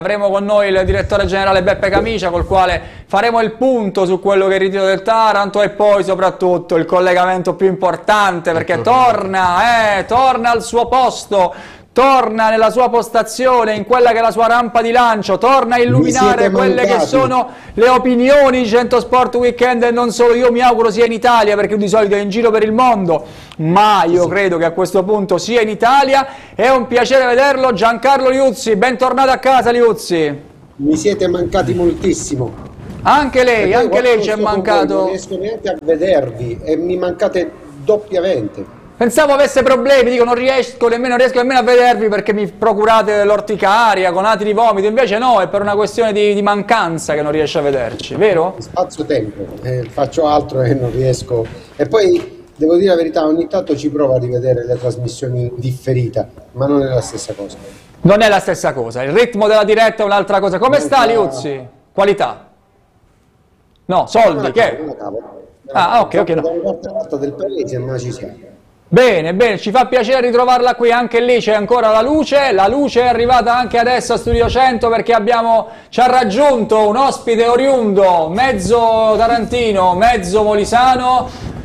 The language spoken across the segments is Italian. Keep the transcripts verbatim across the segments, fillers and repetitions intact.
Avremo con noi il direttore generale Beppe Camicia, col quale faremo il punto su quello che è il ritiro del Taranto e poi soprattutto il collegamento più importante, perché torna, eh, torna al suo posto, torna nella sua postazione, in quella che è la sua rampa di lancio, torna a illuminare quelle che sono le opinioni di Centosport Weekend e non solo. Io mi auguro sia in Italia, perché di solito è in giro per il mondo, ma io credo che a questo punto sia in Italia. È un piacere vederlo, Giancarlo Liuzzi, bentornato a casa Liuzzi. Mi siete mancati moltissimo. Anche lei, anche lei ci è mancato. Non riesco neanche a vedervi e mi mancate doppiamente. Pensavo avesse problemi, dico non riesco nemmeno, riesco nemmeno a vedervi perché mi procurate l'orticaria, conati di vomito, invece no, è per una questione di, di mancanza che non riesce a vederci, vero? Spazio-tempo, eh, faccio altro e non riesco. E poi, devo dire la verità, ogni tanto ci provo a rivedere le trasmissioni in differita, ma non è la stessa cosa. Non è la stessa cosa, il ritmo della diretta è un'altra cosa. Come non sta Liuzzi? Qualità? No, soldi, non che? Non cavo. Ah, ok, ok. No. Da una parte all'altra del paese, ma ci siamo. Bene, bene, ci fa piacere ritrovarla qui, anche lì c'è ancora la luce, la luce è arrivata anche adesso a Studio cento perché abbiamo, ci ha raggiunto un ospite oriundo, mezzo tarantino, mezzo molisano,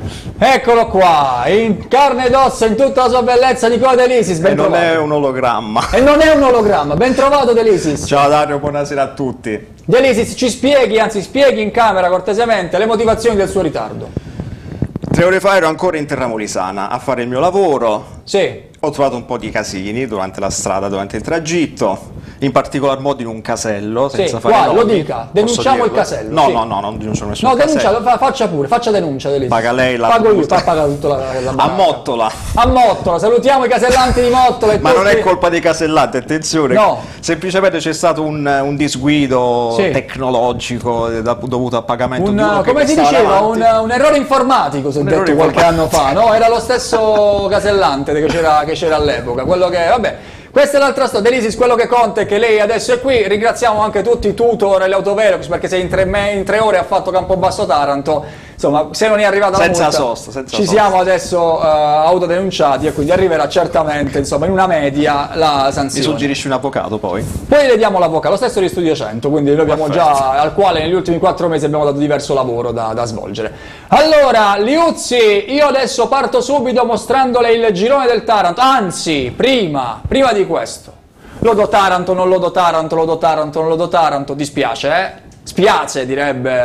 eccolo qua, in carne ed ossa, in tutta la sua bellezza, Nicola De Lisis, ben E non trovato. è un ologramma. E non è un ologramma, ben trovato De Lisis. Ciao Dario, buonasera a tutti. De Lisis, ci spieghi, anzi spieghi in camera cortesemente le motivazioni del suo ritardo. Tre ore fa ero ancora in Terra Molisana a fare il mio lavoro. Sì. Ho trovato un po' di casini durante la strada, durante il tragitto, in particolar modo in un casello, senza sì, fare qua, nomi. lo dica, denunciamo il casello. No, sì. no, no, non denunciamo nessun No, casello. denuncia, fa, faccia pure, faccia denuncia. Paga lei la Pago io, multa. paga tutto la, la A Mottola. A Mottola, salutiamo i casellanti di Mottola. E Ma tutti... non è colpa dei casellanti, attenzione. No. Semplicemente c'è stato un, un disguido sì. tecnologico da, dovuto a pagamento un, di uno come che si diceva, un, un errore informatico, si è detto qualche anno fa, no? Era lo stesso casellante che c'era che c'era all'epoca, quello che, vabbè. Questa è l'altra storia, De Lisis, quello che conta è che lei adesso è qui, ringraziamo anche tutti i tutor e le autovelox perché se in tre, in tre ore ha fatto Campobasso Taranto, insomma se non è arrivata la senza multa, sosta, senza ci sosta. siamo adesso uh, autodenunciati e quindi arriverà certamente, insomma in una media la sanzione. Mi suggerisci un avvocato poi? Poi le diamo l'avvocato, lo stesso di Studio cento, quindi noi abbiamo già, al quale negli ultimi quattro mesi abbiamo dato diverso lavoro da, da svolgere. Allora, Liuzzi, io adesso parto subito mostrandole il girone del Taranto, anzi, prima, prima di questo, lodo Taranto, non lodo Taranto, lodo Taranto, non lodo Taranto, dispiace, eh? Spiace, direbbe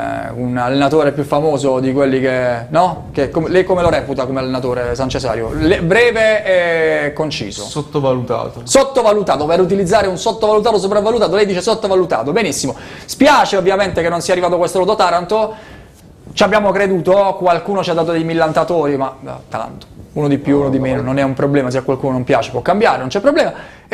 un allenatore più famoso di quelli che, no? Che, com lei come lo reputa come allenatore, San Cesario? Le breve e conciso. Sottovalutato. Sottovalutato, per utilizzare un sottovalutato sopravvalutato, lei dice sottovalutato, benissimo. Spiace ovviamente che non sia arrivato questo lodo Taranto, ci abbiamo creduto, qualcuno ci ha dato dei millantatori, ma no, tanto. Uno di più, uno di meno, non è un problema, se a qualcuno non piace può cambiare, non c'è problema.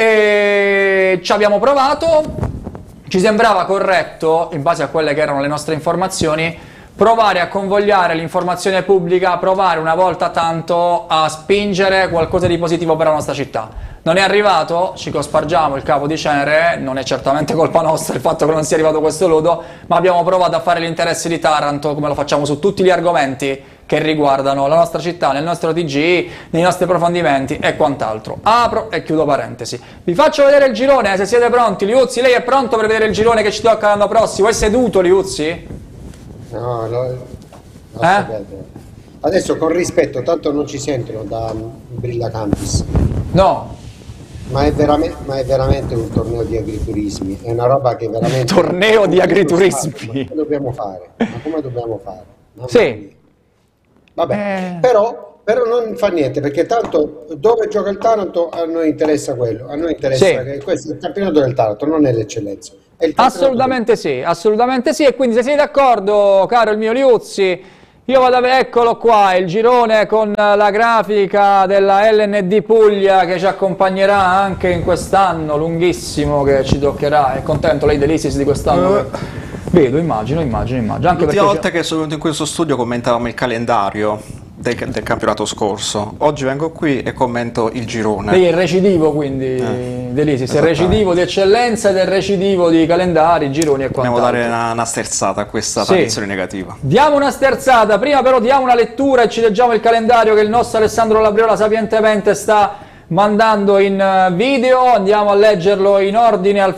E ci abbiamo provato, ci sembrava corretto, in base a quelle che erano le nostre informazioni, provare a convogliare l'informazione pubblica, provare una volta tanto a spingere qualcosa di positivo per la nostra città. Non è arrivato, ci cospargiamo il capo di cenere, non è certamente colpa nostra il fatto che non sia arrivato questo lodo, ma abbiamo provato a fare l'interesse di Taranto, come lo facciamo su tutti gli argomenti che riguardano la nostra città, nel nostro T G, nei nostri approfondimenti e quant'altro. Apro e chiudo parentesi. Vi faccio vedere il girone, se siete pronti. Liuzzi, lei è pronto per vedere il girone che ci tocca l'anno prossimo? È seduto, Liuzzi? No, no, no eh? Adesso con rispetto, tanto non ci sentono da Brilla Campis. No. Ma è, ma è veramente un torneo di agriturismi, è una roba che veramente... Torneo di agriturismi? Ma come dobbiamo fare? Ma come dobbiamo fare? Mamma sì. Mia. Vabbè, eh. però, però non fa niente, perché tanto dove gioca il Taranto a noi interessa quello, a noi interessa sì. Che questo è il campionato del Taranto, non è l'eccellenza. Assolutamente sì, assolutamente sì, e quindi se siete d'accordo, caro il mio Liuzzi, io vado a vedere, eccolo qua, il girone con la grafica della L N D Puglia che ci accompagnerà anche in quest'anno lunghissimo che ci toccherà. È contento lei De Lisis di quest'anno? Uh. Vedo, immagino, immagino, immagino. L'ultima volta che sono venuto in questo studio commentavamo il calendario del, del campionato scorso. Oggi vengo qui e commento il girone. Lei è il recidivo quindi, eh, De Lisis, è il recidivo di eccellenza ed è il recidivo di calendari, gironi e quant'altro. Dobbiamo dare una, una sterzata a questa sì. tradizione negativa. Diamo una sterzata, prima però diamo una lettura e ci leggiamo il calendario che il nostro Alessandro Labriola sapientemente sta mandando in video, andiamo a leggerlo in ordine alfabetico.